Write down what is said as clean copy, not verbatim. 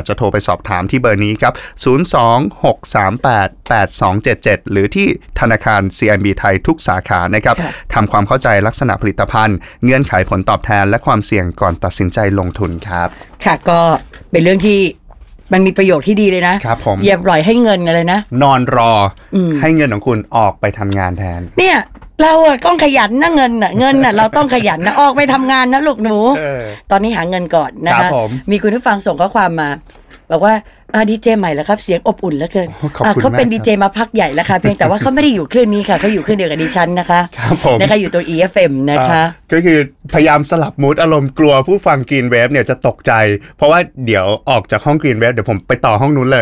จะโทรไปสอบถามที่เบอร์นี้ครับ026388277หรือที่ธนาคาร CIMB ไทยทุกสาขานะครับทำความเข้าใจลักษณะผลิตภัณฑ์เงื่อนไขผลตอบแทนและความเสี่ยงก่อนตัดสินใจลงทุนครับค่ะก็เป็นเรื่องที่มันมีประโยชน์ที่ดีเลยนะครับผมอย่าปล่อยให้เงินอะไรนะนอนรอให้เงินของคุณออกไปทำงานแทนเนี่ยเราต้องขยันนะเงินน่ะเราต้องขยันนะออกไปทำงานนะลูกหนูตอนนี้หาเงินก่อนนะคะมีคุณผู้ฟังส่งข้อความมาบอกว่าดีเจใหม่แล้วครับเสียงอบอุ่นเหลือเกินเขาเป็นดีเจมาพักใหญ่แล้วค่ะเพียงแต่ว่าเขาไม่ได้อยู่คลื่นนี้ค่ะเขาอยู่คลื่นเดียวกับดิฉันนะคะนะคะอยู่ตัว EFM นะคะก็คือพยายามสลับมูดอารมณ์กลัวผู้ฟัง Green Wave เนี่ยจะตกใจเพราะว่าเดี๋ยวออกจากห้อง Green Wave เดี๋ยวผมไปต่อห้องนู้นเลย